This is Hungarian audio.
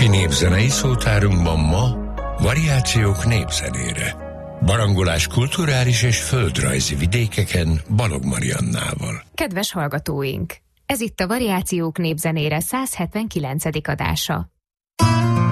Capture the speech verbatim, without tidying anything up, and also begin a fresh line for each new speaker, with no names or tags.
napi népzenei szótárunkban ma variációk népzenére. Barangolás kulturális és földrajzi vidékeken Balog Mariannával.
Kedves hallgatóink! Ez itt a Variációk népzenére száz hetvenkilencedik adása.